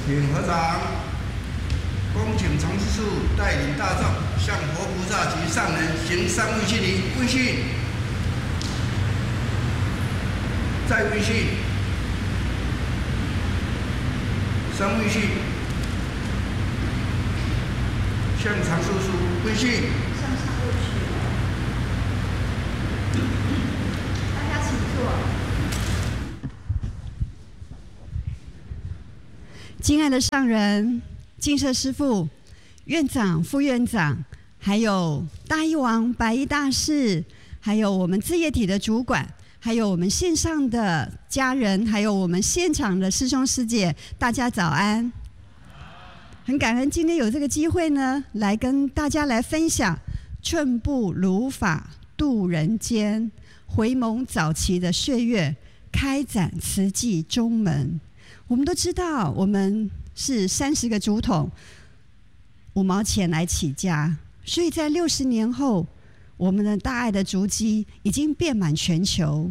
请合掌。恭请常住处带领大众向佛菩萨及上人行三问讯礼，问讯，再问讯，三问讯，向常住处问讯。 向上问讯。大家请坐。 敬爱的上人、净舍师父、院长、副院长，还有大医王、白衣大士，还有我们自业体的主管，还有我们线上的家人，还有我们现场的师兄师姐，大家早安！很感恩今天有这个机会呢，来跟大家来分享寸步如法度人间，回眸早期的岁月，开展慈济中门。我们都知道，我们是30个竹筒，5毛钱来起家，所以在60年后，我们的大爱的足迹已经遍满全球。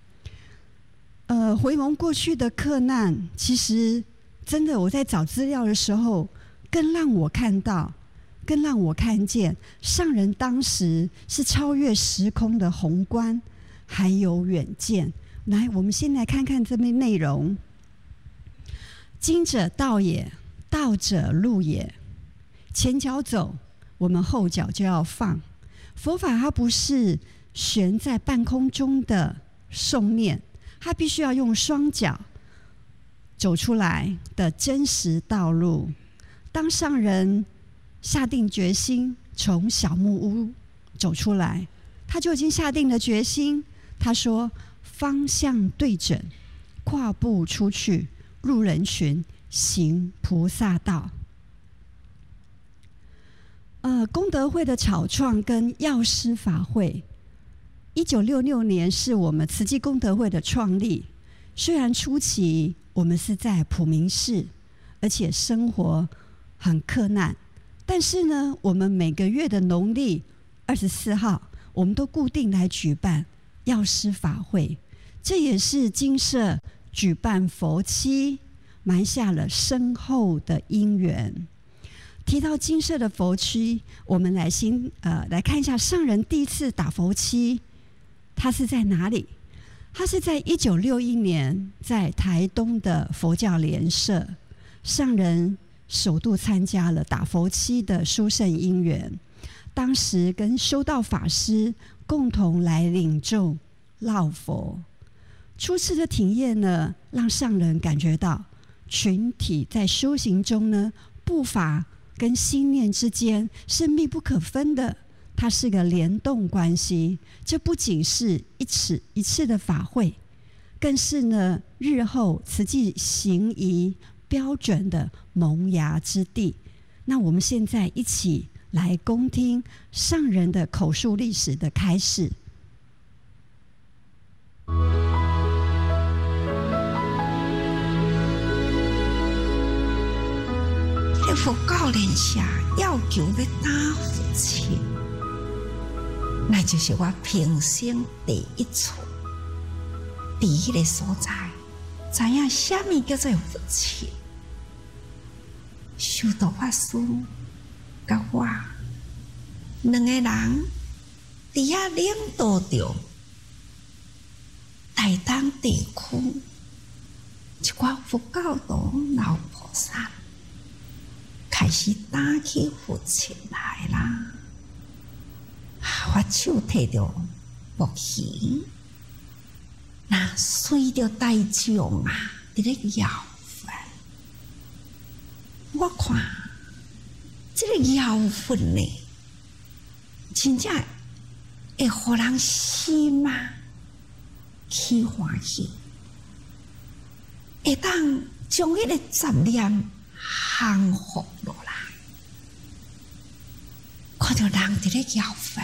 回眸过去的克难，其实真的我在找资料的时候，更让我看到，更让我看见上人当时是超越时空的宏观，还有远见。来，我们先来看看这边内容。经者道也，道者路也。前脚走，我们后脚就要放。佛法它不是悬在半空中的诵念，它必须要用双脚走出来的真实道路。当上人下定决心从小木屋走出来，他就已经下定了决心。他说：“方向对准，跨步出去。”入人群，行菩萨道。功德会的草创跟药师法会，1966年是我们慈济功德会的创立。虽然初期我们是在普明寺，而且生活很克难，但是呢，我们每个月的农历24号，我们都固定来举办药师法会，这也是金舍举办佛七，埋下了深厚的因缘。提到金舍的佛七，我们来看一下上人第一次打佛七，他是在哪里？他是在1961年，在台东的佛教联社，上人首度参加了打佛七的殊胜因缘。当时跟修道法师共同来领众绕佛。初次的体验呢，让上人感觉到群体在修行中呢，步伐跟心念之间是密不可分的，它是个联动关系。这不仅是一次的法会，更是呢日后慈济行仪标准的萌芽之地。那我们现在一起来恭听上人的口述历史的开始。 佛教联社要求要打佛七，那就是我平生第一次伫迄个所在，知影什么叫做佛七。修道法师甲我两个人伫遐领导着台东地区一寡佛教徒老菩萨。开始打起佛七来啦！我手摕着木鱼，那随着大众啊，伫咧摇粉。我看这个摇粉呢，真正会互人心啊起欢喜，会当将迄个杂念降服落来，看到人伫咧摇粉，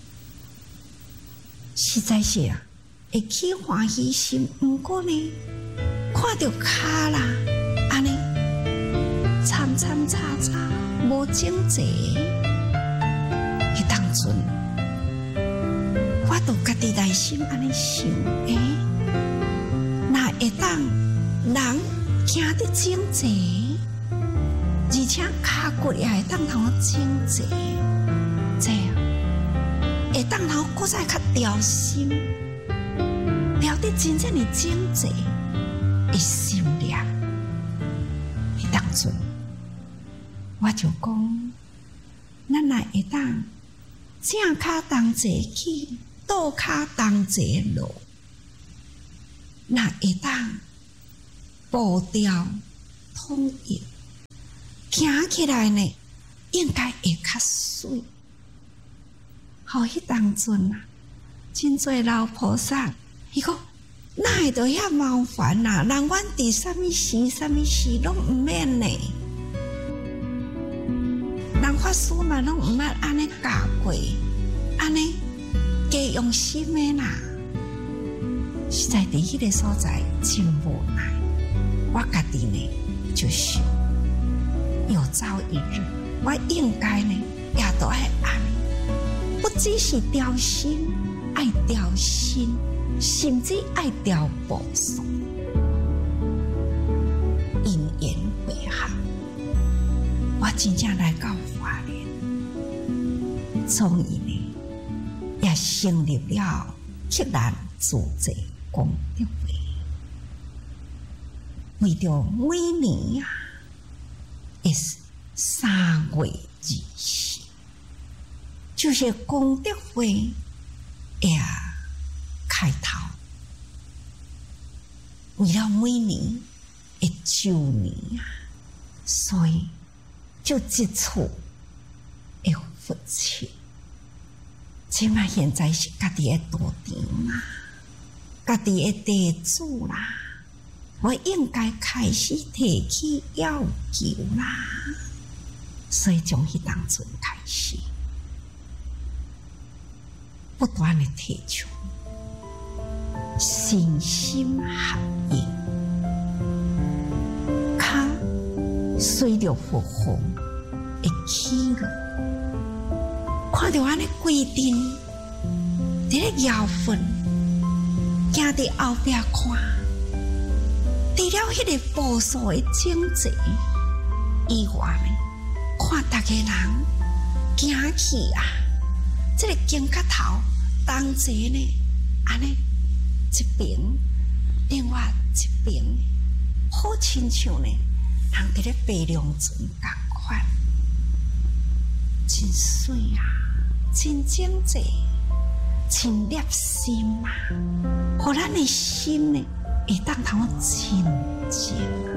实在是啊，会起欢喜心。不过呢，看到骹啦，安尼参参差差，无整齐，迄当阵，我都家己内心安尼想，那会当人行得整齐。 而且骹骨也会当头整齐，这样会当头搁再较调心，调得真正的整齐，的心念。当阵，我就讲，咱若会当正骹同齐起，倒骹同齐落，若会当步调统一。行起来呢，应该会较水。好，迄当阵啊，真侪老菩萨，伊讲哪会着遐麻烦啊？人阮伫啥物时、啥物时拢毋免呢？人法师嘛，拢毋捌安尼教过，安尼加用心的啦。实在伫迄个所在真无奈，我家己呢就想。有朝一日，我应该呢，也都爱安尼，不只是调心，爱调心，甚至爱调步数，因缘会合，我真正来到花莲，终于呢，也成立了克兰自在功德会，为着每年啊。也是3月20日，就是功德会也开头，为了每年的周年啊，所以就接触的福气。起码现在是家己的道场啦，家己的地主啦。我应该开始提起要求啦，所以从迄当阵开始，不断的提出心心合一，脚随着佛风会起落，看到安尼规定，伫咧摇分，行伫后壁看。除了迄个步数的整齐以外呢，看大家人行去啊，这个肩胛头同齐呢，安尼一边，另外一边，好亲像呢，人伫咧白龙船共款，真水啊，真整齐，真热心啊，互咱的心呢。会当头清净。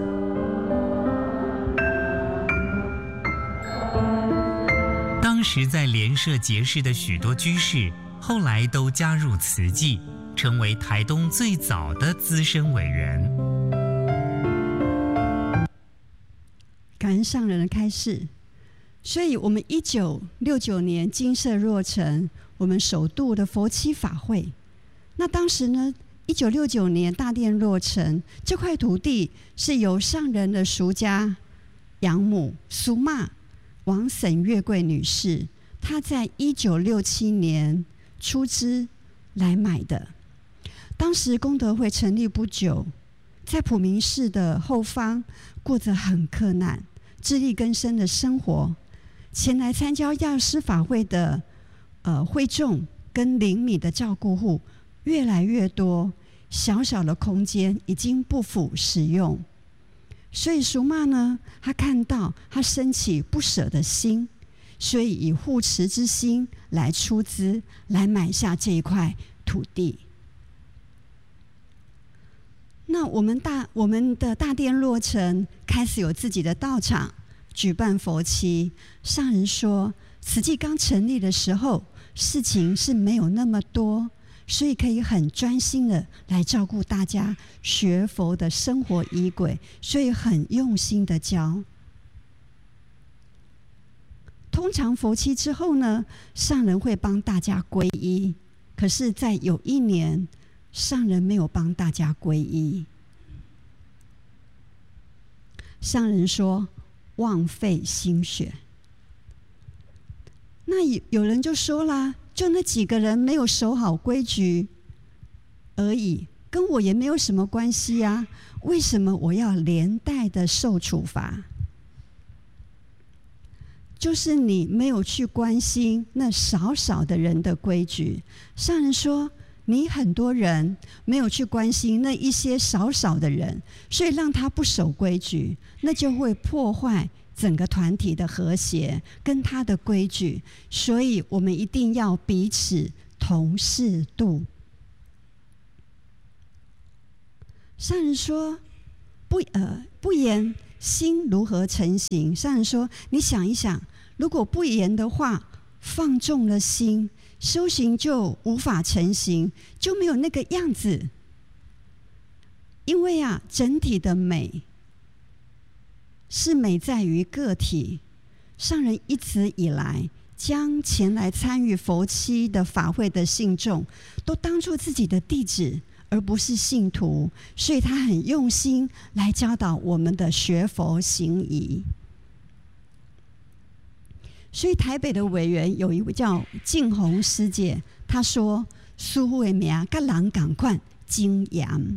当时在莲社结识的许多居士，后来都加入慈济，成为台东最早的资深委员。 感恩上人的开示。所以我们1969年金色若城，我们首度的佛七法会。那当时呢，1969年大殿落成，这块土地是由上人的叔家养母苏妈王沈月桂女士，她在1967年出资来买的。当时功德会成立不久，在普明寺的后方过着很困难、自力更生的生活。前来参加药师法会的会众跟灵米的照顾户越来越多，小小的空间已经不敷使用，所以叔妈呢，她看到她升起不舍的心，所以以护持之心来出资来买下这一块土地。那我们的大殿落成，开始有自己的道场，举办佛七。上人说，慈济刚成立的时候，事情是没有那么多，所以可以很专心的来照顾大家学佛的生活仪轨，所以很用心的教。通常佛七之后呢，上人会帮大家皈依，可是在有一年，上人没有帮大家皈依。上人说枉费心血。那有人就说啦，就那几个人没有守好规矩而已，跟我也没有什么关系啊，为什么我要连带的受处罚？ 就是你没有去关心那少少的人的规矩。上人说，你很多人没有去关心那一些少少的人，所以让他不守规矩，那就会破坏整个团体的和谐跟他的规矩。所以我们一定要彼此同适度。上人说，不言心如何成形？上人说，你想一想，如果不言的话，放纵了心，修行就无法成形，就没有那个样子。因为整体的美是美在于个体。上人一直以来将前来参与佛七的法会的信众都当作自己的弟子，而不是信徒，所以他很用心来教导我们的学佛行仪。所以台北的委员有一位叫静红师姐，她说：“师父的名跟人同款精严，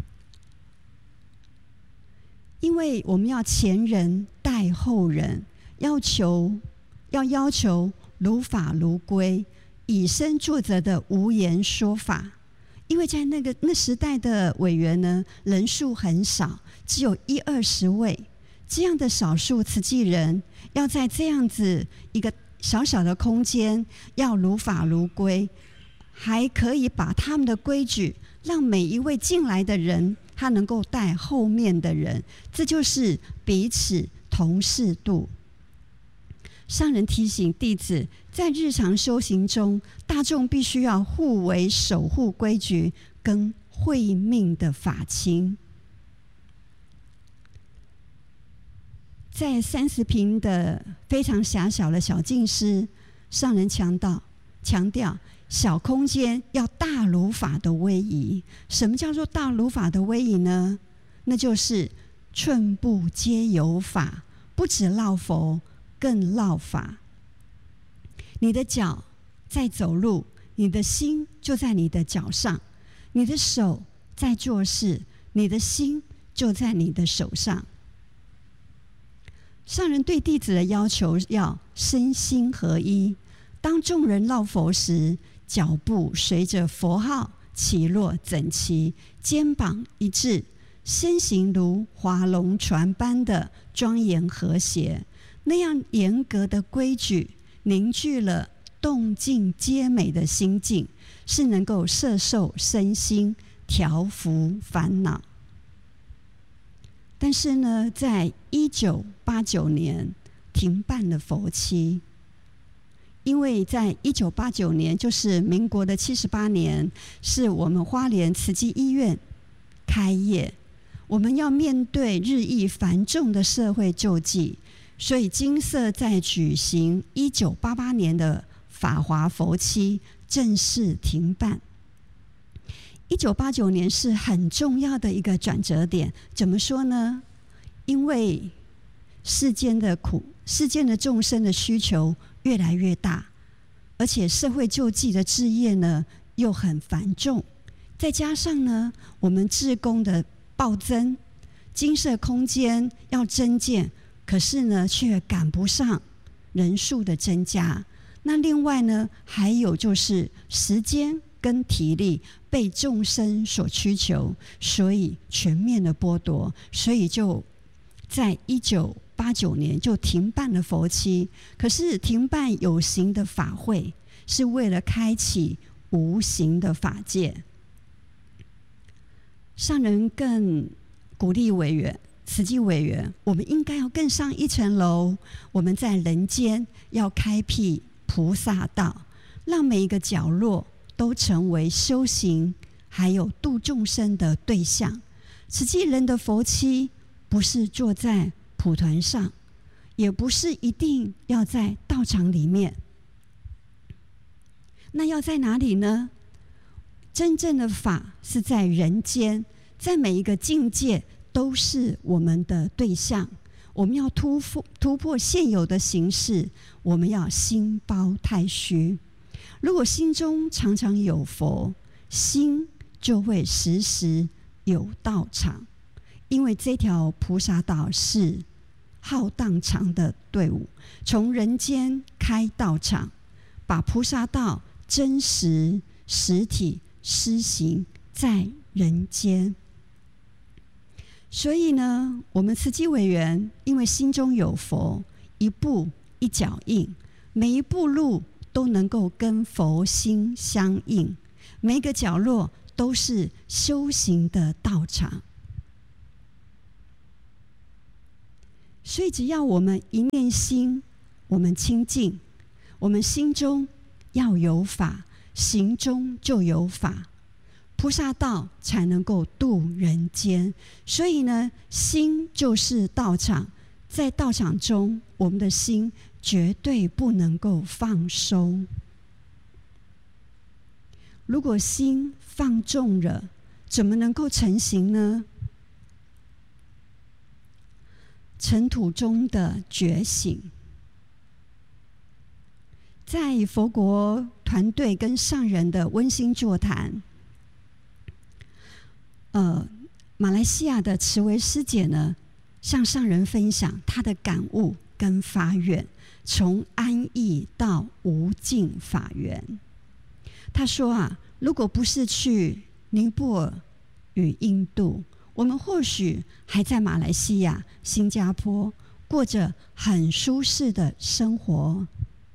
因为我们要前人带后人，要要求如法如规，以身作则的无言说法。因为在那时代的委员呢，人数很少，只有10-20位，这样的少数慈济人，要在这样子一个小小的空间，要如法如规，还可以把他们的规矩，让每一位进来的人，他能够带后面的人，这就是彼此同适度。上人提醒弟子，在日常修行中，大众必须要互为守护规矩跟慧命的法亲。在30坪的非常狭小的小净室，上人强调小空间要大如法的威仪。什么叫做大如法的威仪呢？那就是寸步皆有法，不止绕佛，更绕法。你的脚在走路，你的心就在你的脚上；你的手在做事，你的心就在你的手上。上人对弟子的要求要身心合一，当众人绕佛时，脚步随着佛号起落整齐，肩膀一致，身形如划龙船般的庄严和谐。那样严格的规矩，凝聚了动静皆美的心境，是能够摄受身心，调伏烦恼。但是呢，在1989年停办了佛七，因为在1989年，就是民国的78年，是我们花莲慈济医院开业，我们要面对日益繁重的社会救济，所以金色在举行1988年的法华佛七正式停办。1989年是很重要的一个转折点。怎么说呢？因为世间的众生的需求越来越大，而且社会救济的志业呢又很繁重，再加上呢我们志工的暴增，金色空间要增建，可是呢却赶不上人数的增加。那另外呢，还有就是时间跟体力被众生所需求，所以全面的剥夺，所以就在1989年就停办了佛七。可是停办有形的法会，是为了开启无形的法界。上人更鼓励委员、慈济委员，我们应该要更上一层楼，我们在人间要开辟菩萨道，让每一个角落都成为修行还有度众生的对象。慈济人的佛七不是坐在蒲团上，也不是一定要在道场里面，那要在哪里呢？真正的法是在人间，在每一个境界都是我们的对象。我们要突破现有的形式，我们要心包太虚。如果心中常常有佛，心就会时时有道场。因为这条菩萨道是浩荡长的队伍，从人间开道场，把菩萨道真实实体施行在人间。所以呢，我们慈济委员因为心中有佛，一步一脚印，每一步路都能够跟佛心相应，每一个角落都是修行的道场。所以只要我们一念心，我们清净，我们心中要有法，行中就有法，菩萨道才能够度人间。所以呢，心就是道场，在道场中，我们的心绝对不能够放松。如果心放纵了，怎么能够成行呢？尘土中的觉醒，在佛国团队跟上人的温馨座谈，马来西亚的慈维师姐呢，向上人分享她的感悟跟发愿，从安逸到无尽法缘。她说啊，如果不是去尼泊尔与印度，我们或许还在马来西亚、新加坡过着很舒适的生活。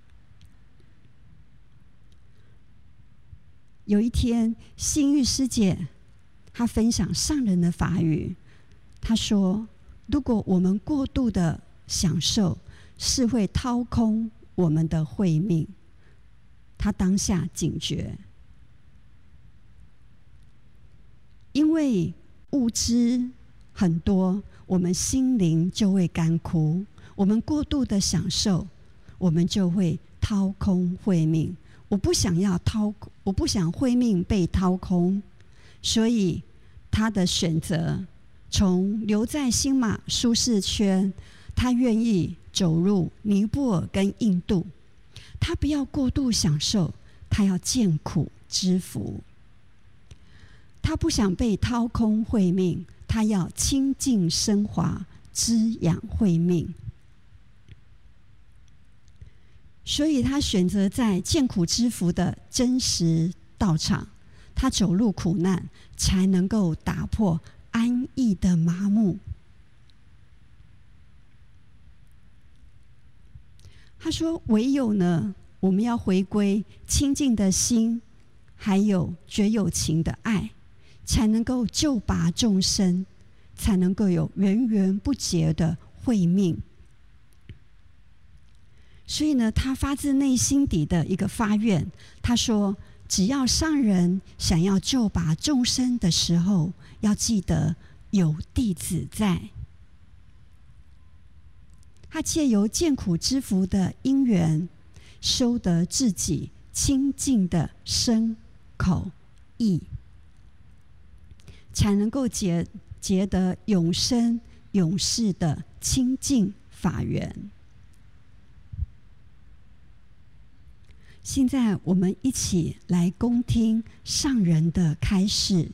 有一天，心玉师姐她分享上人的法语，她说：“如果我们过度的享受，是会掏空我们的慧命。”她当下警觉，因为物质很多，我们心灵就会干枯；我们过度的享受，我们就会掏空慧命。我不想慧命被掏空，所以他的选择从留在新马舒适圈，他愿意走入尼泊尔跟印度。他不要过度享受，他要见苦知福。他不想被掏空慧命，他要清净升华，滋养慧命。所以他选择在见苦知福的真实道场，他走入苦难，才能够打破安逸的麻木。他说，唯有呢，我们要回归清净的心，还有绝有情的爱，才能够救拔众生，才能够有源源不竭的慧命。所以呢，他发自内心底的一个发愿，他说，只要上人想要救拔众生的时候，要记得有弟子在。他借由见苦知福的因缘，修得自己清净的身口意，才能够结得永生永世的清净法缘。现在我们一起来恭听上人的开示。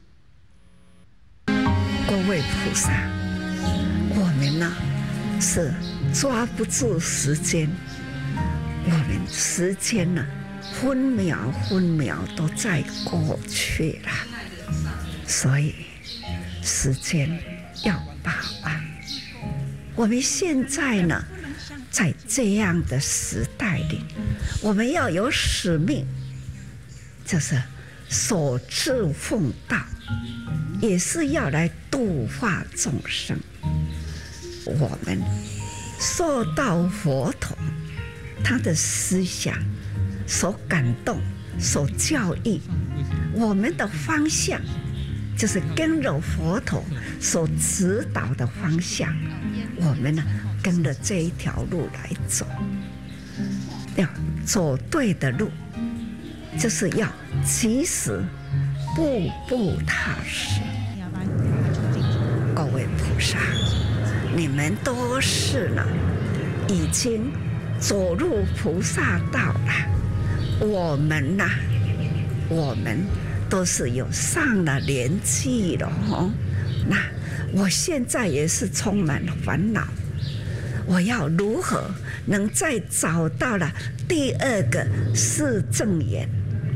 各位菩萨，我们呢是抓不住时间，我们时间呢分秒分秒都在过去了，所以时间要把握。我们现在呢，在这样的时代里，我们要有使命，就是守志奉道，也是要来度化众生。我们受到佛陀他的思想所感动、所教育，我们的方向就是跟着佛陀所指导的方向，我们呢跟着这一条路来走，要走对的路，就是要及时步步踏实。各位菩萨，你们都是呢已经走入菩萨道了，我们呢，我们都是有上了年纪了哦。那我现在也是充满了烦恼， 我要如何能再找到了第二个四正眼？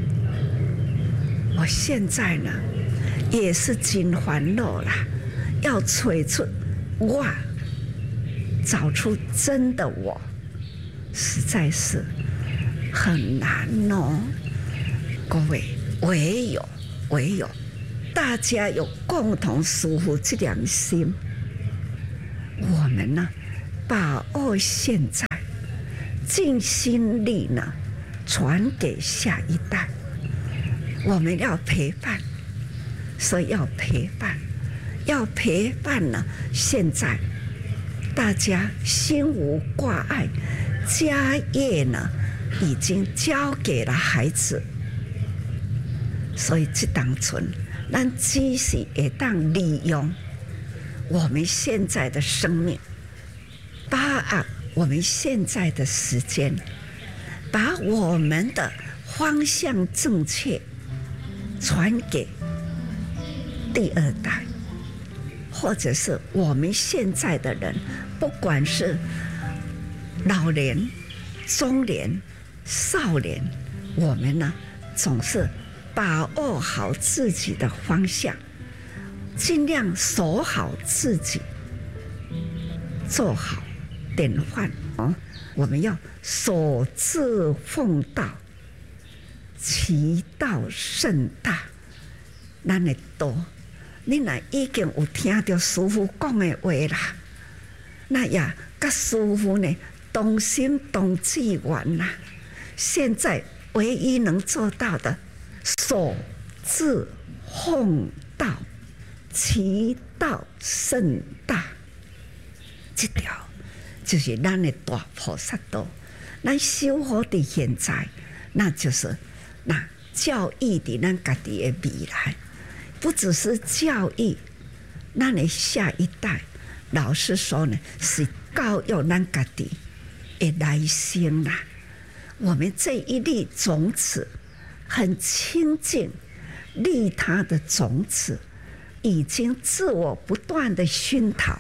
我现在呢，也是真烦恼啦，要找出我，找出真的我，实在是很难哦。各位，唯有大家有共同舒服这良心，我们呢，把握现在，尽心力呢，传给下一代。我们要陪伴，所以要陪伴呢。现在大家心无挂碍，家业呢已经交给了孩子，所以这当存，咱只是会当利用我们现在的生命，把握我们现在的时间，把我们的方向正确传给第二代，或者是我们现在的人，不管是老年、中年、少年，我们呢总是把握好自己的方向，尽量守好自己，做好典范哦。我们要守志奉道，其道甚大。咱的道，你若已经有听到师父讲的话啦，那也甲师父呢同心同志愿啦。现在唯一能做到的，守志奉道，其道甚大。这条就是咱的大菩萨道。咱修好的现在，那就是那教育的咱家己的未来。不只是教育咱的下一代，老实说呢，是教育咱家己的来生啦。我们这一粒种子很清净，利他的种子，已经自我不断的熏陶，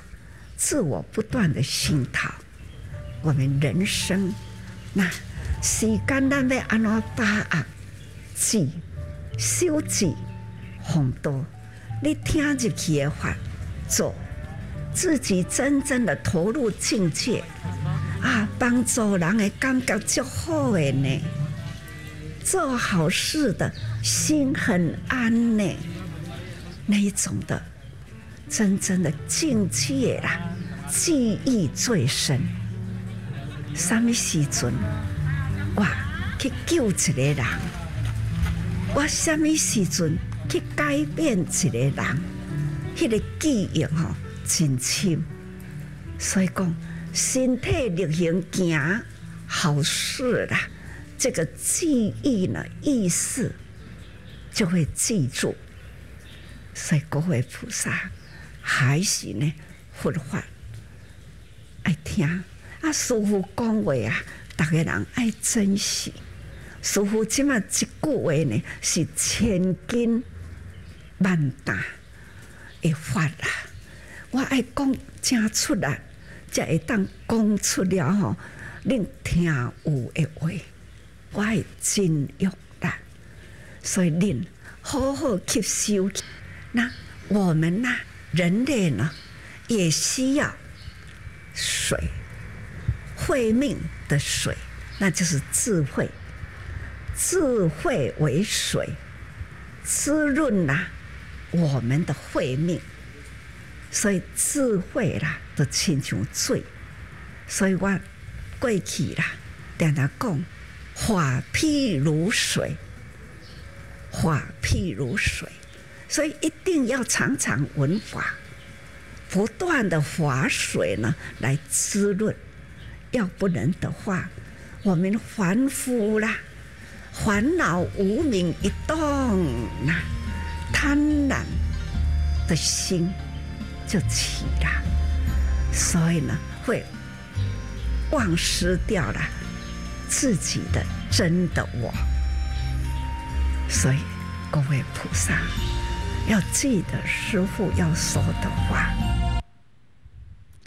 我们人生那时间咱要安怎把握智修智弘道，你听入去的法做，自己真正的投入境界啊，帮助人的感觉就好的呢。做好事的心很安呢，那一种的真正的境界啦，记忆最深。什么时阵我去救一个人？我什么时阵去改变一个人？迄个记忆吼真深，所以讲身体力行行好事啦，这个记忆呢意识就会记住。所以各位菩萨还是呢佛法爱听啊，师父讲话啊，大家人爱珍惜。师父即马一句话呢，是千斤万担的法啦。我爱讲正出来，才会当讲出了吼，恁听有的话，我爱真用啦。所以恁好好吸收。那我们呢，人类呢，也需要水，慧命的水，那就是智慧。智慧为水，滋润啦我们的慧命。所以智慧啦，就亲像水。所以我过去啦，常常讲，法譬如水，法譬如水。所以一定要常常闻法，不断的法水呢来滋润。要不然的话，我们凡夫啦，烦恼无明一动啦，贪婪的心就起了，所以呢会忘失掉了自己的真的我。所以各位菩萨要记得师父要说的话。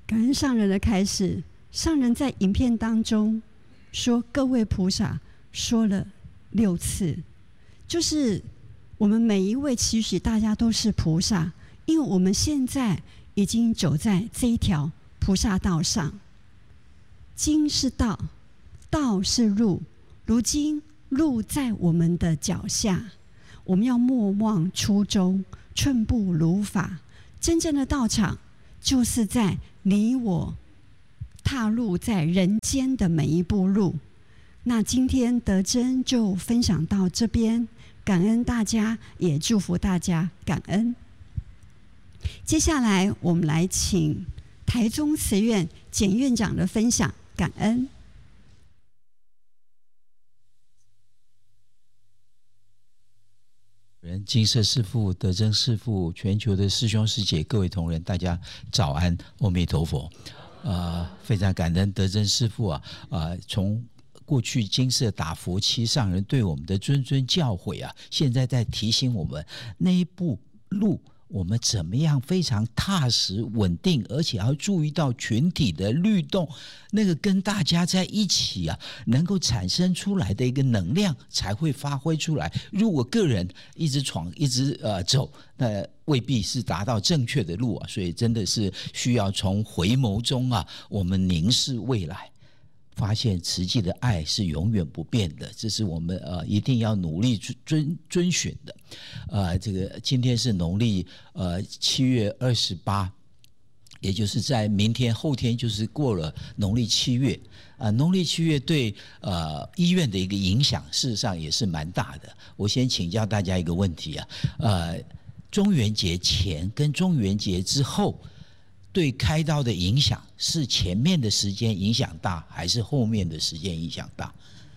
感恩上人的开始。上人在影片当中说各位菩萨说了6次，就是我们每一位期许大家都是菩萨，因为我们现在已经走在这一条菩萨道上。经是道，道是路，如今路在我们的脚下，我们要莫忘初衷，寸步如法。真正的道场就是在你我踏入在人间的每一步路。那今天德珍就分享到这边，感恩大家，也祝福大家，感恩。接下来我们来请台中慈院简院长的分享，感恩。 金色师父、德珍师父、全球的师兄师姐、各位同仁，大家早安，阿弥陀佛。非常感恩德珍师父从过去金色打佛七上人对我们的谆谆教诲现在在提醒我们那一步路，我们怎么样非常踏实稳定，而且要注意到群体的律动，那个跟大家在一起能够产生出来的一个能量才会发挥出来。如果个人一直闯一直走，那未必是达到正确的路所以真的是需要从回眸中我们凝视未来，发现慈济的爱是永远不变的，这是我们一定要努力遵循的。这个今天是农历7月28，也就是在明天后天就是过了农历7月。农历7月对医院的一个影响事实上也是蛮大的。我先请教大家一个问题中元节前跟中元节之后对开刀的影响是前面的时间影响大，还是后面的时间影响大？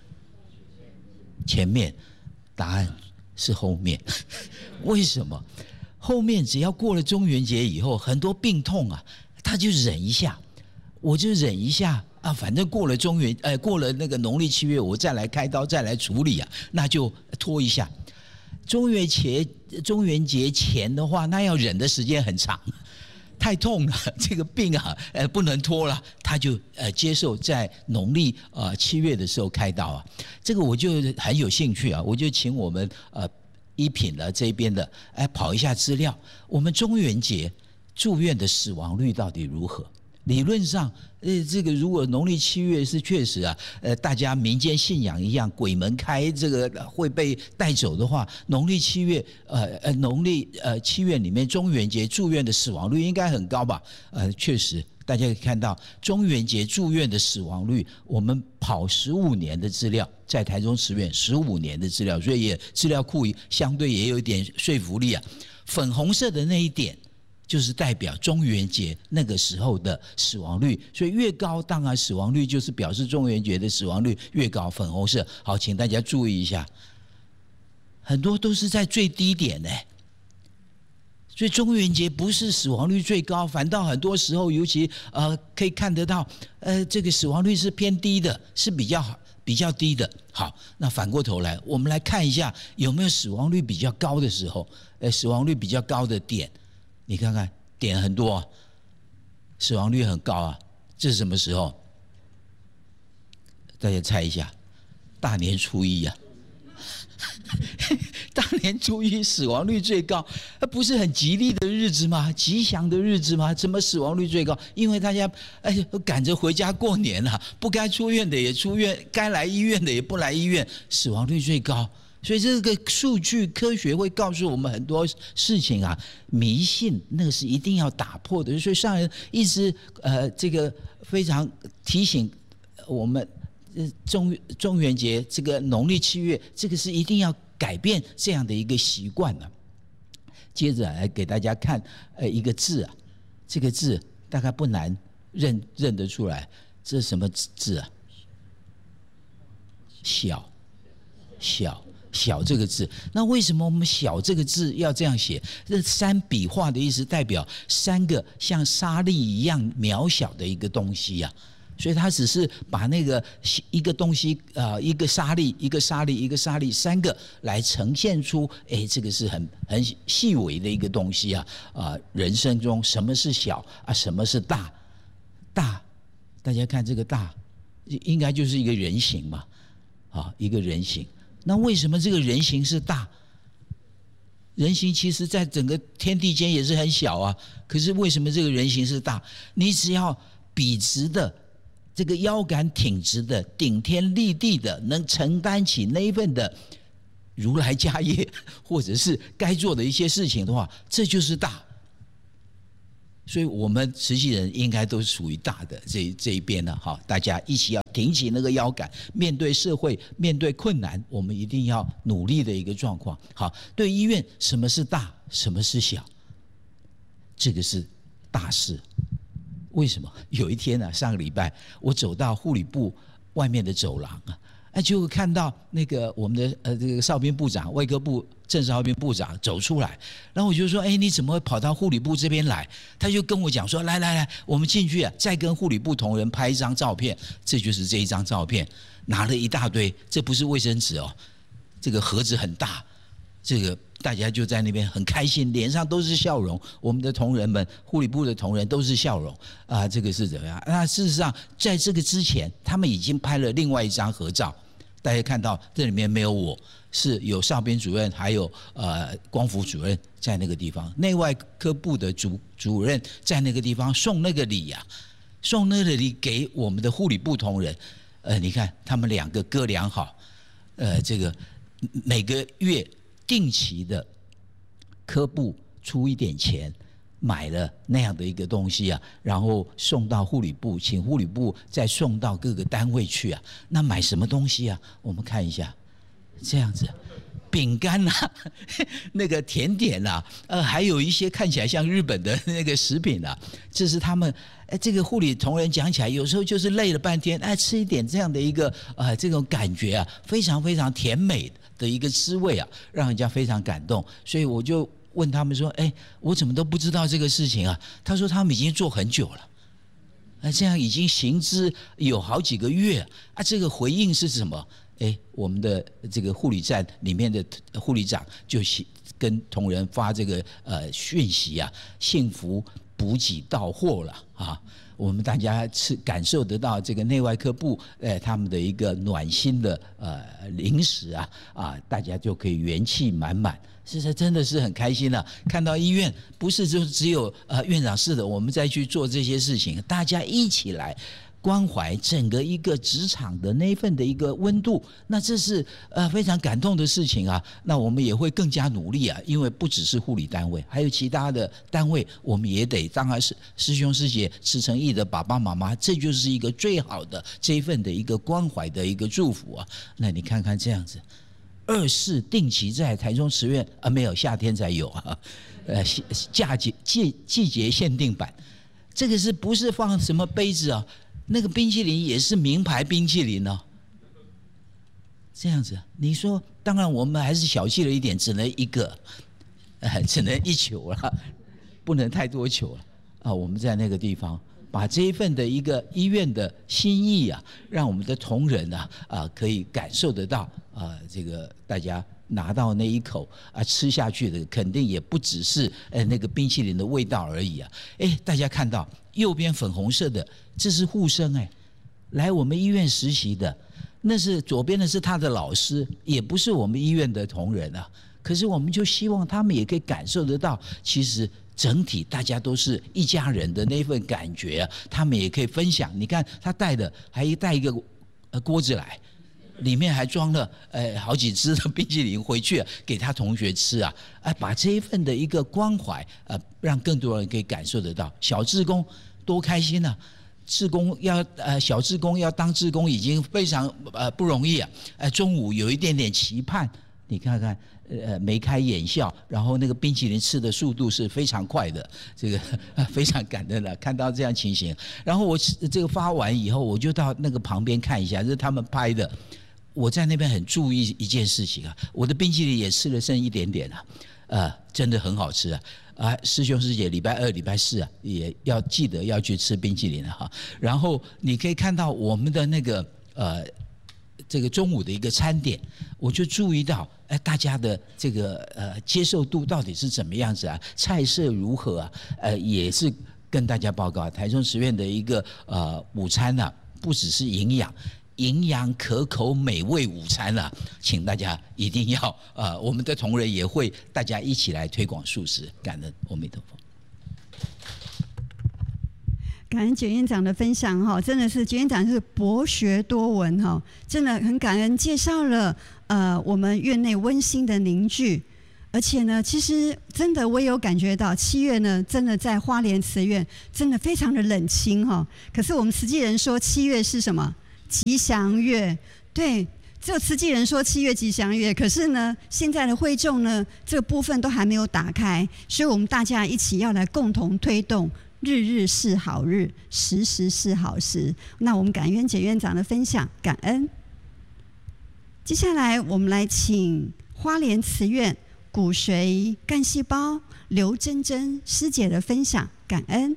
前面，答案是后面。为什么？后面只要过了中元节以后，很多病痛他就忍一下，我就忍一下反正过了过了那个农历7月，我再来开刀再来处理那就拖一下。中元节前的话，那要忍的时间很长。太痛了，这个病不能拖了，他就接受在农历7月的时候开刀这个我就很有兴趣我就请我们医品的这边的跑一下资料，我们中元节住院的死亡率到底如何？理论上这个如果农历7月是确实大家民间信仰一样鬼门开，这个会被带走的话，农历7月农历7月里面中元节住院的死亡率应该很高吧？确实大家可以看到中元节住院的死亡率，我们跑15年的资料，在台中慈院15年的资料，所以也资料库相对也有一点说服力粉红色的那一点就是代表中元节那个时候的死亡率，所以越高当然死亡率就是表示中元节的死亡率越高，粉红色。好，请大家注意一下，很多都是在最低点所以中元节不是死亡率最高，反倒很多时候尤其可以看得到这个死亡率是偏低的，是比较低的。好，那反过头来我们来看一下有没有死亡率比较高的时候，死亡率比较高的点。你看看点很多死亡率很高这是什么时候？大家猜一下，大年初一大年初一死亡率最高，不是很吉利的日子吗？吉祥的日子吗？怎么死亡率最高？因为大家赶着回家过年不该出院的也出院，该来医院的也不来医院，死亡率最高。所以这个数据科学会告诉我们很多事情迷信那个是一定要打破的。所以上人一直这个非常提醒我们中元节这个农历7月，这个是一定要改变这样的一个习惯接着来给大家看一个字这个字大概不难认得出来，这是什么字小这个字，那为什么我们小这个字要这样写？这3笔画的意思代表3个像沙粒一样渺小的一个东西所以他只是把那个一个东西一个沙粒一个沙粒一个沙粒3个来呈现出这个是很细微的一个东西人生中什么是小什么是大大，大家看这个大，应该就是一个人形嘛，一个人形。那为什么这个人形是大？人形其实在整个天地间也是很小啊，可是为什么这个人形是大？你只要笔直的，这个腰杆挺直的，顶天立地的，能承担起那一份的如来家业，或者是该做的一些事情的话，这就是大。所以我们慈济人应该都属于大的这一边呢，大家一起要挺起那个腰杆，面对社会，面对困难，我们一定要努力的一个状况。好，对医院，什么是大，什么是小？这个是大事。为什么？有一天啊，上个礼拜我走到护理部外面的走廊啊，就看到那个我们的这个少宾部长，卫科部郑少宾部长走出来，然后我就说：“哎，你怎么会跑到护理部这边来？”他就跟我讲说：“来，我们进去啊，再跟护理部同仁拍一张照片。”这就是这一张照片，拿了一大堆，这不是卫生纸哦，这个盒子很大，这个大家就在那边很开心，脸上都是笑容。我们的同仁们，护理部的同仁都是笑容啊，这个是怎么样？那事实上，在这个之前，他们已经拍了另外一张合照。大家看到这里面没有我，是有少宾主任还有光福主任在那个地方，内外科部的主任在那个地方送那个礼啊，送那个礼给我们的护理部同仁。你看他们两个哥俩好，这个每个月定期的科部出一点钱，买了那样的一个东西啊，然后送到护理部，请护理部再送到各个单位去啊。那买什么东西啊？我们看一下，这样子，饼干啊，那个甜点啊，还有一些看起来像日本的那个食品啊，这是他们这个护理同仁讲起来，有时候就是累了半天，吃一点这样的一个这种感觉啊，非常非常甜美的一个滋味啊，让人家非常感动。所以我就问他们说：“我怎么都不知道这个事情啊？”他说他们已经做很久了，这样已经行之有好几个月啊。这个回应是什么？我们的这个护理站里面的护理长就跟同仁发这个讯息啊，幸福补给到货了啊。我们大家感受得到这个内外科部他们的一个暖心的零食啊，大家就可以元气满满。是真的是很开心啊！看到医院不是就只有院长是的，我们再去做这些事情，大家一起来关怀整个一个职场的那份的一个温度，那这是非常感动的事情啊。那我们也会更加努力啊，因为不只是护理单位，还有其他的单位，我们也得当然是师兄师姐、慈诚义的爸爸妈妈，这就是一个最好的这一份的一个关怀的一个祝福啊。那你看看这样子。24定期在台中慈院没有，夏天才有啊。季节限定版，这个是不是放什么杯子啊？那个冰淇淋也是名牌冰淇淋哦。这样子，你说，当然我们还是小气了一点，只能一个，只能一球了，不能太多球了啊。我们在那个地方。把这一份的一个医院的心意啊，让我们的同仁可以感受得到这个大家拿到那一口吃下去的，肯定也不只是那个冰淇淋的味道而已啊。大家看到右边粉红色的，这是护生来我们医院实习的，那是左边的是他的老师，也不是我们医院的同仁啊。可是我们就希望他们也可以感受得到，其实整体大家都是一家人的那份感觉啊，他们也可以分享。你看他还带一个锅子来，里面还装了好几只的冰淇淋回去给他同学吃啊，把这一份的一个关怀让更多人可以感受得到。小志工多开心啊！小志工要当志工已经非常不容易啊，中午有一点点期盼。你看看，眉开眼笑，然后那个冰淇淋吃的速度是非常快的，这个非常感人了。看到这样情形，然后我这个发完以后，我就到那个旁边看一下，这是他们拍的。我在那边很注意一件事情啊，我的冰淇淋也吃了剩一点点真的很好吃师兄师姐礼拜2、礼拜4也要记得要去吃冰淇淋哈。然后你可以看到我们的那个这个中午的一个餐点，我就注意到，大家的这个接受度到底是怎么样子啊？菜色如何啊？也是跟大家报告，台中实院的一个午餐啊，不只是营养可口美味午餐啊，请大家一定要我们的同仁也会大家一起来推广素食，感恩阿弥陀佛。 感恩简院长的分享哈，真的是简院长是博学多闻哈，真的很感恩，介绍了我们院内温馨的凝聚，而且呢，其实真的我也有感觉到7月呢，真的在花莲慈院真的非常的冷清哈。可是我们慈济人说7月是什么？吉祥月，对。只有慈济人说7月吉祥月，可是呢，现在的会众呢，这个部分都还没有打开，所以我们大家一起要来共同推动。日日是好日，时时是好时。那我们感恩简院长的分享，感恩。接下来我们来请花莲慈院骨髓干细胞刘珍珍师姐的分享，感恩。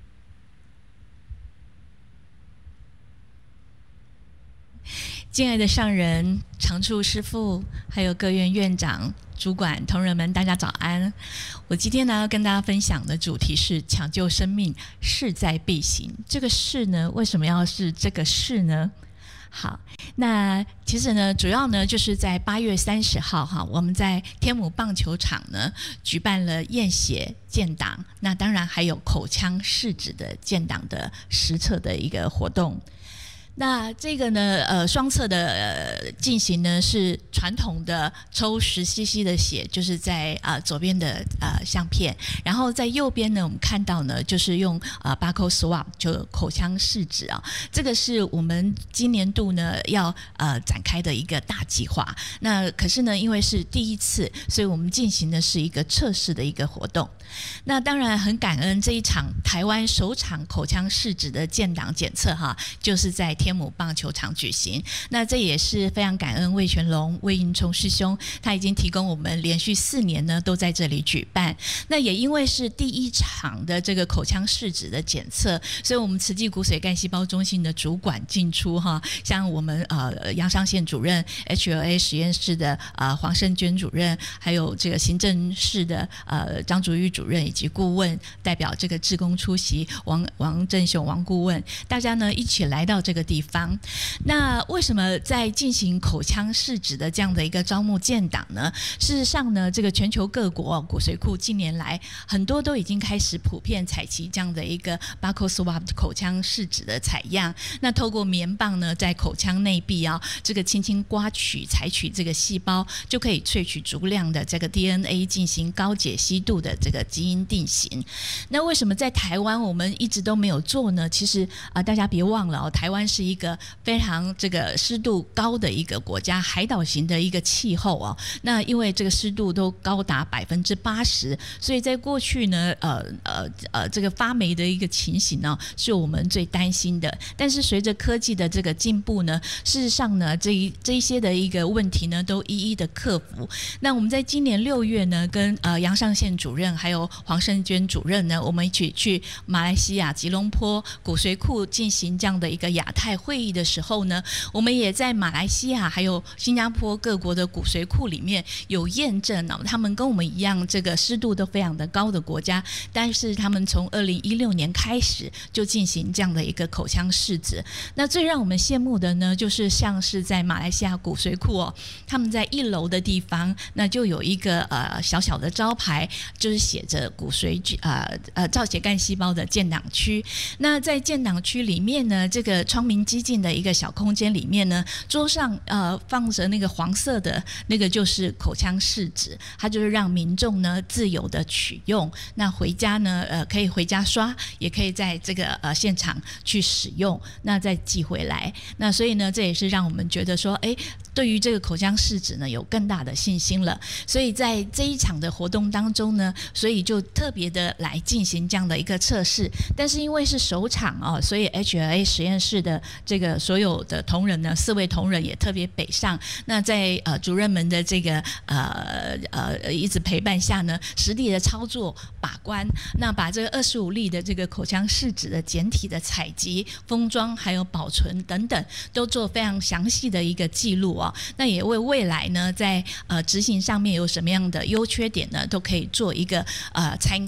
敬爱的上人、常处师父，还有各院院长、主管、同仁们，大家早安！我今天呢要跟大家分享的主题是抢救生命，势在必行。这个势呢，为什么要是这个势呢？好，那其实呢，主要呢就是在8月30号哈，我们在天母棒球场呢举办了验血建档，那当然还有口腔试纸的建档的实测的一个活动。那这个呢，双侧的进行呢是传统的抽10cc 的血，就是在左边的相片，然后在右边呢，我们看到呢就是用barcode swab 就口腔试纸啊，这个是我们今年度呢要展开的一个大计划。那可是呢，因为是第一次，所以我们进行的是一个测试的一个活动。那当然很感恩这一场台湾首场口腔试纸的建档检测哈，就是在天母棒球场举行。那这也是非常感恩魏全龙、魏应冲师兄，他已经提供我们连续4年呢都在这里举办。那也因为是第一场的这个口腔试纸的检测，所以我们慈济骨髓干细胞中心的主管进出哈，像我们杨尚宪主任、HLA 实验室的黄胜娟主任，还有这个行政室的张竹玉主任以及顾问代表这个志工出席，王正雄王顾问，大家呢一起来到这个地方。那为什么在进行口腔试纸的这样的一个招募建档呢？事实上呢，这个全球各国骨髓库近年来很多都已经开始普遍采集这样的一个 barcode swab 口腔试纸的采样。那透过棉棒呢，在口腔内壁这个轻轻刮取采取这个细胞，就可以萃取足量的这个 DNA 进行高解析度的这个基因定型。那为什么在台湾我们一直都没有做呢？其实大家别忘了台湾是一个非常这个湿度高的一个国家，海岛型的一个气候那因为这个湿度都高达80%，所以在过去呢这个发霉的一个情形呢是我们最担心的。但是随着科技的这个进步呢，事实上呢这一些的一个问题呢都一一的克服。那我们在今年6月呢，跟杨尚宪主任还有黄胜娟主任呢，我们一起去马来西亚吉隆坡骨髓库进行这样的一个亚太会议的时候呢，我们也在马来西亚还有新加坡各国的骨髓库里面有验证他们跟我们一样这个湿度都非常的高的国家，但是他们从2016年开始就进行这样的一个口腔试纸。那最让我们羡慕的呢，就是像是在马来西亚骨髓库他们在1楼的地方，那就有一个小小的招牌，就是写着骨髓造血干细胞的建档区。那在建档区里面呢，这个窗明几净的一个小空间里面呢，桌上放着那个黄色的那个就是口腔试纸，它就是让民众呢自由的取用。那回家呢可以回家刷，也可以在这个现场去使用，那再寄回来。那所以呢，这也是让我们觉得说，对于这个口腔试纸呢有更大的信心了。所以在这一场的活动当中呢，所以就特别的来进行这样的一个测试。但是因为是首场所以 HLA 实验室的这个所有的同仁呢，4位同仁也特别北上。那在主任们的这个一直陪伴下呢，实地的操作把关，那把这个25例的这个口腔试纸的简体的采集、封装还有保存等等，都做非常详细的一个记录那也为未来呢在执行上面有什么样的优缺点呢，都可以做一个参考。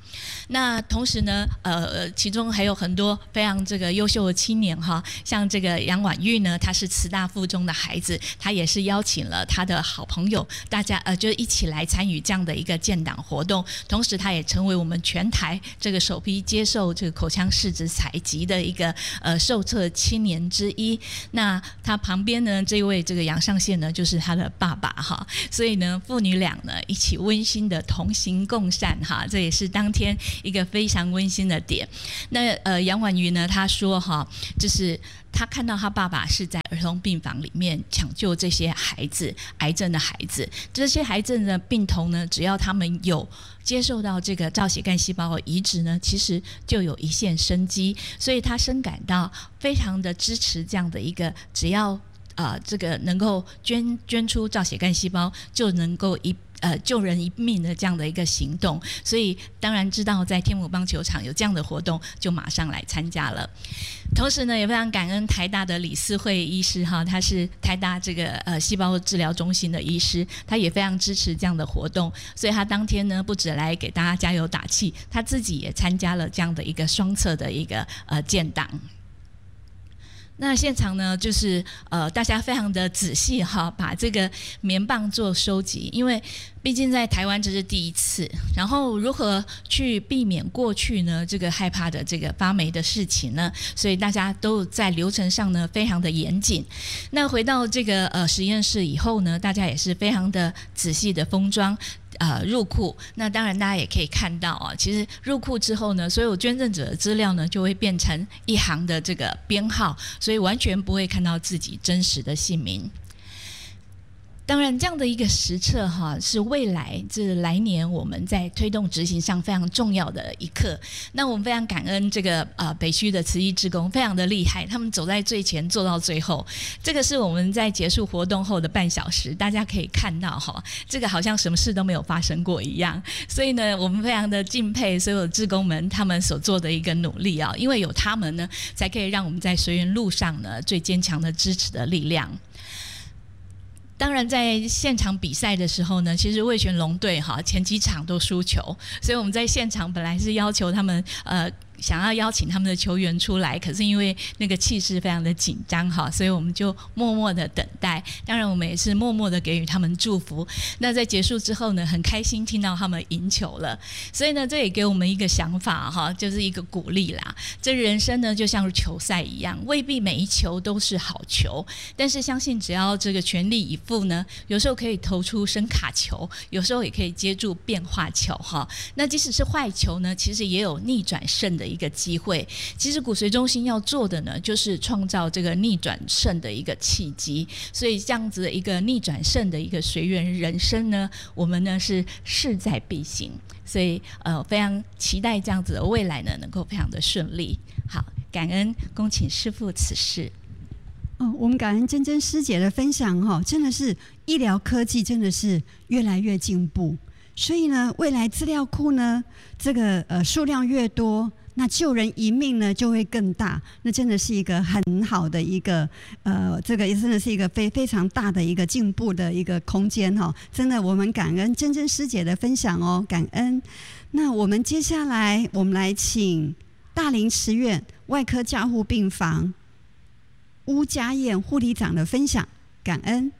那同时呢，其中还有很多非常这个优秀的青年哈，像这个杨婉玉呢，她是慈大附中的孩子，她也是邀请了她的好朋友，大家就一起来参与这样的一个建党活动。同时，她也成为我们全台这个首批接受这个口腔试纸采集的一个受测青年之一。那她旁边呢，这位这个杨上宪呢，就是她的爸爸哈，所以呢，父女俩呢一起温馨的同行共善哈，这也是当天一个非常温馨的点。那杨婉瑜呢，她说哈，就是她看到她爸爸是在儿童病房里面抢救这些孩子，癌症的孩子，这些癌症的病童呢，只要他们有接受到这个造血干细胞的移植呢，其实就有一线生机，所以她深感到非常的支持这样的一个，只要这个能够捐出造血干细胞，就能够救人一命的这样的一个行动，所以当然知道在天母棒球场有这样的活动，就马上来参加了。同时呢，也非常感恩台大的李思慧医师哈，他是台大这个细胞治疗中心的医师，他也非常支持这样的活动，所以他当天呢不止来给大家加油打气，他自己也参加了这样的一个双侧的一个建党。那现场呢，就是大家非常的仔细哈，把这个棉棒做收集，因为毕竟在台湾这是第一次，然后如何去避免过去呢这个害怕的这个发霉的事情呢？所以大家都在流程上呢非常的严谨。那回到这个实验室以后呢，大家也是非常的仔细的封装。入库，那当然大家也可以看到啊，其实入库之后呢，所有捐赠者的资料呢就会变成一行的这个编号，所以完全不会看到自己真实的姓名。当然，这样的一个实测哈，是未来来年我们在推动执行上非常重要的一课。那我们非常感恩这个北区的慈济志工，非常的厉害，他们走在最前，做到最后。这个是我们在结束活动后的半小时，大家可以看到哈，这个好像什么事都没有发生过一样。所以呢，我们非常的敬佩所有志工们他们所做的一个努力啊，因为有他们呢，才可以让我们在随缘路上呢最坚强的支持的力量。当然，在现场比赛的时候呢，其实味全龙队哈前几场都输球，所以我们在现场本来是要求他们想要邀请他们的球员出来，可是因为那个气势非常的紧张哈，所以我们就默默的等待。当然，我们也是默默的给予他们祝福。那在结束之后呢，很开心听到他们赢球了，所以呢，这也给我们一个想法哈，就是一个鼓励啦。这人生呢，就像是球赛一样，未必每一球都是好球，但是相信只要这个全力以赴呢，有时候可以投出声卡球，有时候也可以接住变化球哈。那即使是坏球呢，其实也有逆转胜的一个机会。其实骨髓中心要做的呢，就是创造这个逆转胜的一个契机。所以这样子的一个逆转胜的一个随缘人生呢，我们呢是势在必行。所以非常期待这样子的未来呢，能够非常的顺利。好，感恩恭请师父此事。 我们感恩珍珍师姐的分享哈，真的是医疗科技真的是越来越进步，所以呢，未来资料库呢，这个数量越多，那救人一命呢就会更大，那真的是一个很好的一个这个也真的是一个非常大的一个进步的一个空间哈，真的我们感恩珍珍师姐的分享哦，感恩。那我们接下来我们来请大林慈院外科加护病房巫家燕护理长的分享，感恩。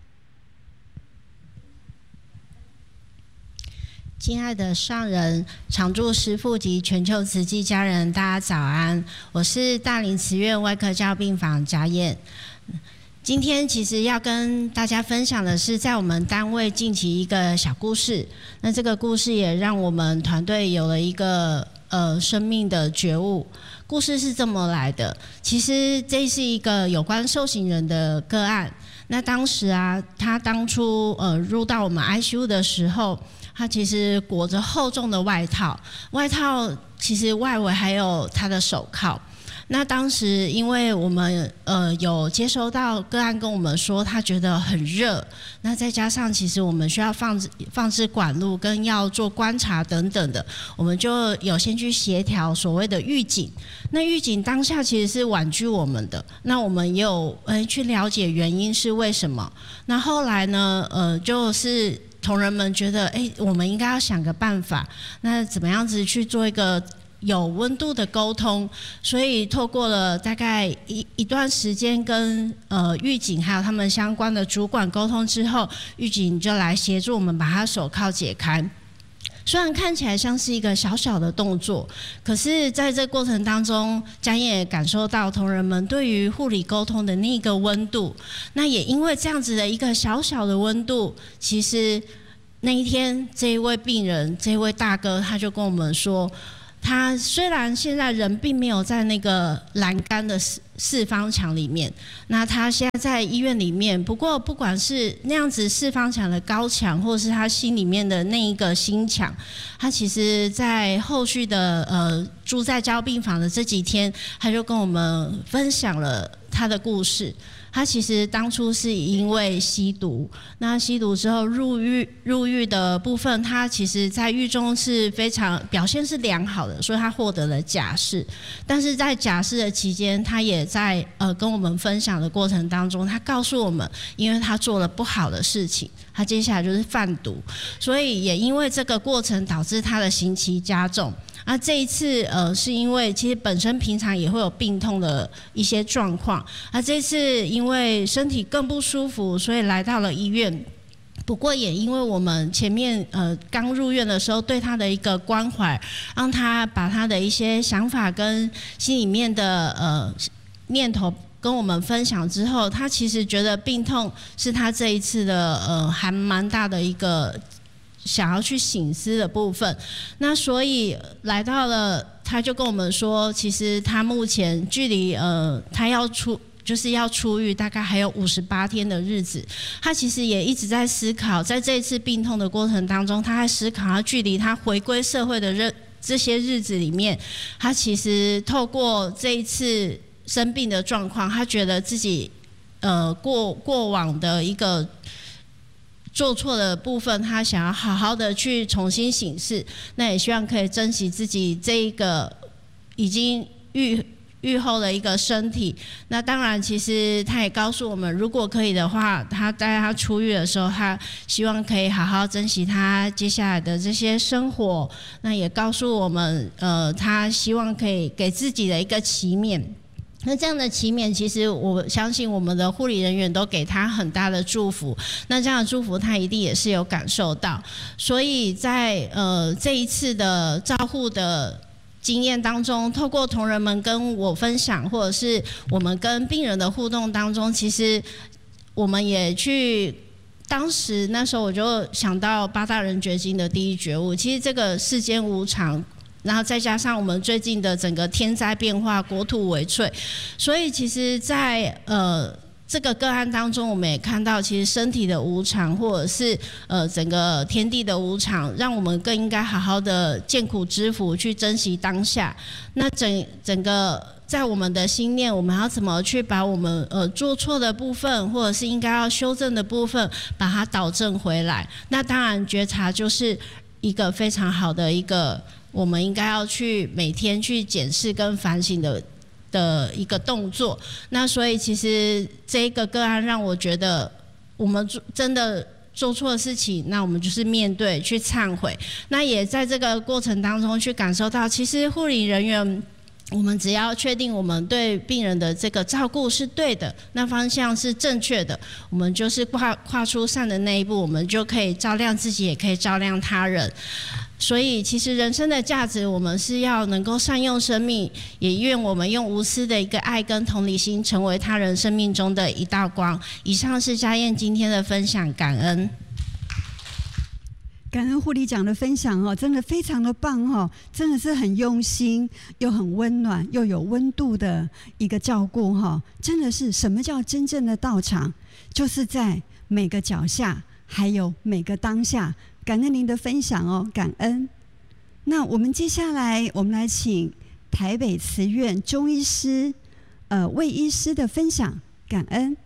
亲爱的上人、常住师父及全球慈济家人，大家早安！我是大林慈院外科加护病房家燕。今天其实要跟大家分享的是，在我们单位近期一个小故事。那这个故事也让我们团队有了一个生命的觉悟。故事是这么来的，其实这是一个有关受刑人的个案。那当时啊，他当初入到我们 ICU 的时候，他其实裹着厚重的外套，外套其实外围还有他的手铐。那当时因为我们有接收到个案跟我们说他觉得很热，那再加上其实我们需要放置管路跟要做观察等等的，我们就有先去协调所谓的预警。那预警当下其实是婉拒我们的，那我们也有去了解原因是为什么。那后来呢就是同仁们觉得，我们应该要想个办法，那怎么样子去做一个有温度的沟通？所以透过了大概一段时间跟狱警还有他们相关的主管沟通之后，狱警就来协助我们把他手铐解开。虽然看起来像是一个小小的动作，可是在这过程当中，嘉燕也感受到同仁们对于护理沟通的那个温度。那也因为这样子的一个小小的温度，其实那一天这一位病人，这一位大哥，他就跟我们说，他虽然现在人并没有在那个栏杆的四方墙里面，那他现在在医院里面，不过不管是那样子四方墙的高墙，或是他心里面的那一个心墙，他其实在后续的住在交病房的这几天，他就跟我们分享了他的故事。他其实当初是因为吸毒，那吸毒之后入狱的部分，他其实在狱中是非常表现是良好的，所以他获得了假释。但是在假释的期间，他也在跟我们分享的过程当中，他告诉我们，因为他做了不好的事情，他接下来就是贩毒，所以也因为这个过程导致他的刑期加重。那这一次是因为其实本身平常也会有病痛的一些状况，那这次因为身体更不舒服，所以来到了医院。不过也因为我们前面刚入院的时候对他的一个关怀，让他把他的一些想法跟心里面的念头跟我们分享之后，他其实觉得病痛是他这一次的还蛮大的一个想要去省思的部分。那所以来到了，他就跟我们说，其实他目前距离他要出狱大概还有58天的日子。他其实也一直在思考，在这一次病痛的过程当中，他在思考他距离他回归社会的这些日子里面，他其实透过这一次生病的状况，他觉得自己过往的一个做错的部分，他想要好好的去重新省视。那也希望可以珍惜自己这一个已经愈后的一个身体。那当然其实他也告诉我们，如果可以的话，他在他出狱的时候，他希望可以好好珍惜他接下来的这些生活。那也告诉我们他希望可以给自己的一个期勉。那这样的期勉，其实我相信我们的护理人员都给他很大的祝福。那这样的祝福，他一定也是有感受到。所以在这一次的照护的经验当中，透过同仁们跟我分享，或者是我们跟病人的互动当中，其实我们也去。当时那时候我就想到八大人觉经的第一觉悟，其实这个世间无常。然后再加上我们最近的整个天灾变化，国土危脆，所以其实在这个个案当中，我们也看到其实身体的无常，或者是整个天地的无常，让我们更应该好好的见苦知福，去珍惜当下。那整个在我们的心念，我们要怎么去把我们做错的部分，或者是应该要修正的部分，把它导正回来。那当然觉察就是一个非常好的一个我们应该要去每天去检视跟反省的一个动作。那所以其实这个个案让我觉得，我们真的做错的事情，那我们就是面对去忏悔。那也在这个过程当中去感受到，其实护理人员，我们只要确定我们对病人的这个照顾是对的，那方向是正确的，我们就是跨出善的那一步，我们就可以照亮自己，也可以照亮他人。所以其实人生的价值，我们是要能够善用生命，也愿我们用无私的一个爱跟同理心，成为他人生命中的一道光。以上是嘉燕今天的分享，感恩。 感恩护理长的分享哦，真的非常的棒哦，真的是很用心又很温暖又有温度的一个照顾哈，真的是什么叫真正的道场，就是在每个脚下，还有每个当下。感恩您的分享哦，感恩。那我们接下来，我们来请台北慈院中医师魏医师的分享，感恩。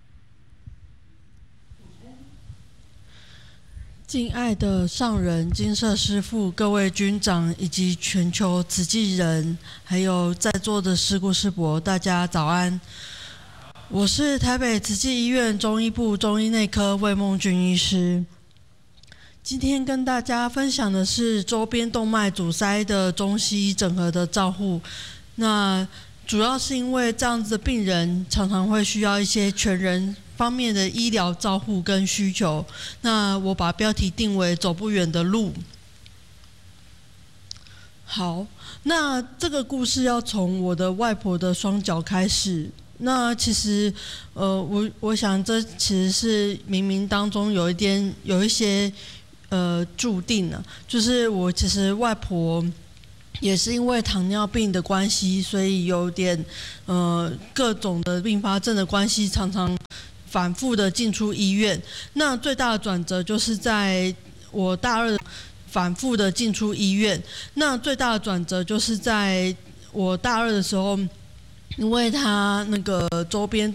敬爱的上人、金色师父、各位军长以及全球慈济人，还有在座的师姑师伯，大家早安。我是台北慈济医院中医部中医内科魏梦君医师。 今天跟大家分享的是周边动脉阻塞的中西医整合的照护。那主要是因为这样子的病人常常会需要一些全人方面的医疗照护跟需求。那我把标题定为走不远的路。好，那这个故事要从我的外婆的双脚开始。那其实，我想这其实是冥冥当中有一些注定了，就是我其实外婆也是因为糖尿病的关系，所以有点各种的并发症的关系，常常反复的进出医院。那最大的转折就是在我大二反复的进出医院。那最大的转折就是在我大二的时候，因为他那个周边